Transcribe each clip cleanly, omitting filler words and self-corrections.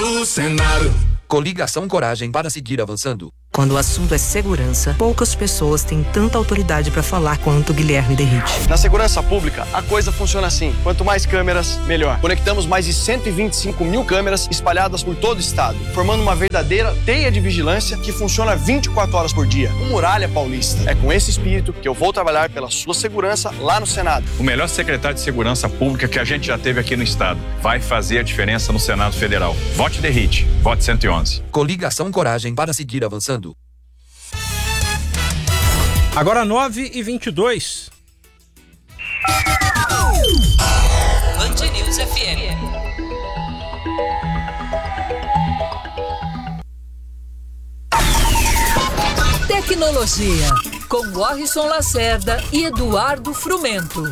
no Senado. Coligação Coragem para seguir avançando. Quando o assunto é segurança, poucas pessoas têm tanta autoridade para falar quanto Guilherme Derrite. Na segurança pública, a coisa funciona assim. Quanto mais câmeras, melhor. Conectamos mais de 125 mil câmeras espalhadas por todo o estado, formando uma verdadeira teia de vigilância que funciona 24 horas por dia. O Muralha Paulista. É com esse espírito que eu vou trabalhar pela sua segurança lá no Senado. O melhor secretário de segurança pública que a gente já teve aqui no estado. Vai fazer a diferença no Senado Federal. Vote Derrite. Vote 111. Coligação Coragem para seguir avançando. Agora 9h22. Band News FM. Tecnologia, com Warrison Lacerda e Eduardo Frumento.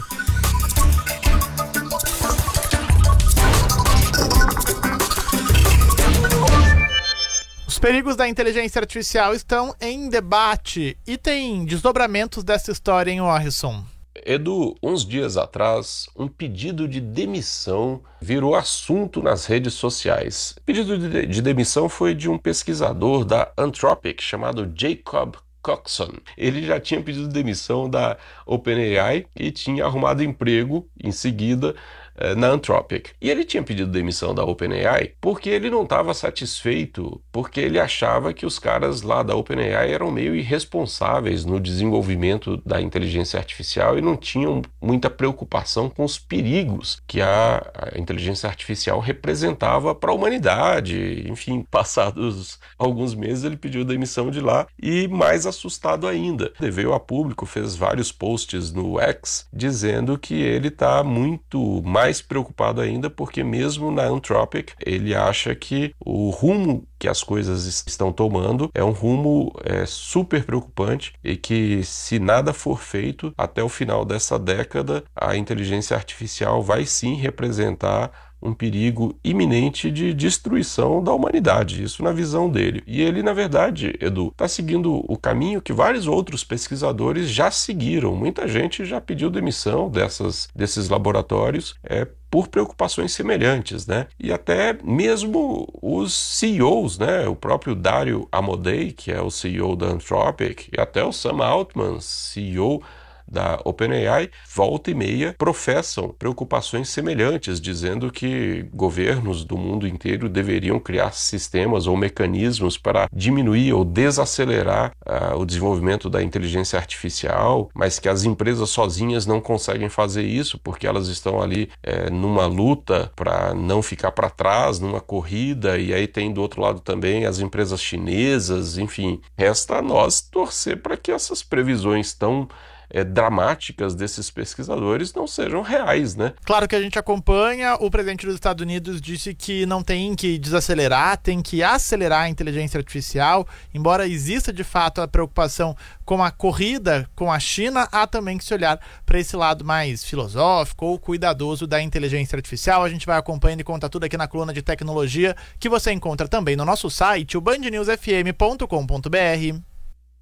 Os perigos da inteligência artificial estão em debate e tem desdobramentos dessa história, hein, Warrison? Edu, uns dias atrás, um pedido de demissão virou assunto nas redes sociais. O pedido de demissão foi de um pesquisador da Anthropic chamado Jacob Coxon. Ele já tinha pedido demissão da OpenAI e tinha arrumado emprego em seguida na Anthropic. E ele tinha pedido demissão da OpenAI porque ele não estava satisfeito, porque ele achava que os caras lá da OpenAI eram meio irresponsáveis no desenvolvimento da inteligência artificial e não tinham muita preocupação com os perigos que a inteligência artificial representava para a humanidade. Enfim, passados alguns meses ele pediu demissão de lá e, mais assustado ainda, veio a público, fez vários posts no X dizendo que ele está muito mais preocupado ainda porque mesmo na Anthropic ele acha que o rumo que as coisas estão tomando é um rumo super preocupante e que se nada for feito até o final dessa década a inteligência artificial vai sim representar um perigo iminente de destruição da humanidade, isso na visão dele. E ele, na verdade, Edu, está seguindo o caminho que vários outros pesquisadores já seguiram. Muita gente já pediu demissão desses laboratórios por preocupações semelhantes, né? E até mesmo os CEOs, né? O próprio Dario Amodei, que é o CEO da Anthropic, e até o Sam Altman, CEO da OpenAI, volta e meia professam preocupações semelhantes, dizendo que governos do mundo inteiro deveriam criar sistemas ou mecanismos para diminuir ou desacelerar o desenvolvimento da inteligência artificial, mas que as empresas sozinhas não conseguem fazer isso porque elas estão ali numa luta para não ficar para trás, numa corrida, e aí tem do outro lado também as empresas chinesas, enfim. Resta a nós torcer para que essas previsões tão dramáticas desses pesquisadores não sejam reais, né? Claro que a gente acompanha, o presidente dos Estados Unidos disse que não tem que desacelerar, tem que acelerar a inteligência artificial, embora exista de fato a preocupação com a corrida com a China, há também que se olhar para esse lado mais filosófico ou cuidadoso da inteligência artificial. A gente vai acompanhando e conta tudo aqui na coluna de tecnologia, que você encontra também no nosso site, o bandnewsfm.com.br.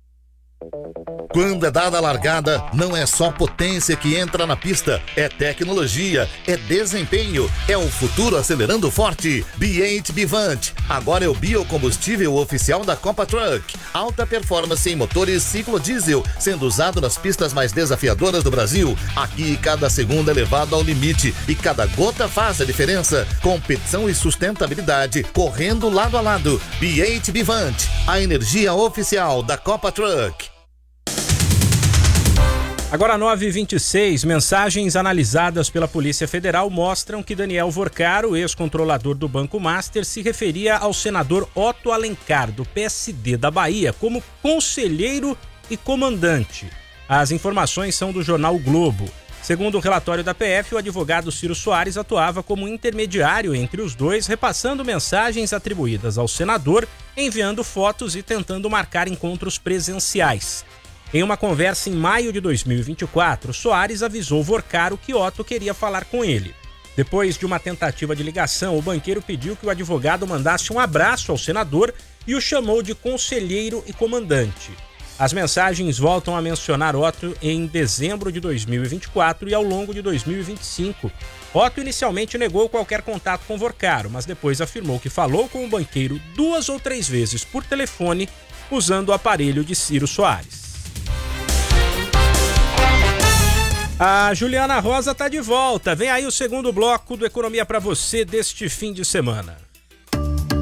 Quando é dada a largada, não é só potência que entra na pista, é tecnologia, é desempenho, é o futuro acelerando forte. B8 Bivant, agora é o biocombustível oficial da Copa Truck. Alta performance em motores ciclo diesel, sendo usado nas pistas mais desafiadoras do Brasil. Aqui cada segundo é levado ao limite e cada gota faz a diferença. Competição e sustentabilidade correndo lado a lado. B8 Bivant, a energia oficial da Copa Truck. Agora 9h26, mensagens analisadas pela Polícia Federal mostram que Daniel Vorcaro, ex-controlador do Banco Master, se referia ao senador Otto Alencar, do PSD da Bahia, como conselheiro e comandante. As informações são do jornal o Globo. Segundo o relatório da PF, o advogado Ciro Soares atuava como intermediário entre os dois, repassando mensagens atribuídas ao senador, enviando fotos e tentando marcar encontros presenciais. Em uma conversa em maio de 2024, Soares avisou Vorcaro que Otto queria falar com ele. Depois de uma tentativa de ligação, o banqueiro pediu que o advogado mandasse um abraço ao senador e o chamou de conselheiro e comandante. As mensagens voltam a mencionar Otto em dezembro de 2024 e ao longo de 2025, Otto inicialmente negou qualquer contato com Vorcaro, mas depois afirmou que falou com o banqueiro 2 ou 3 vezes por telefone usando o aparelho de Ciro Soares. A Juliana Rosa está de volta. Vem aí o segundo bloco do Economia para você deste fim de semana.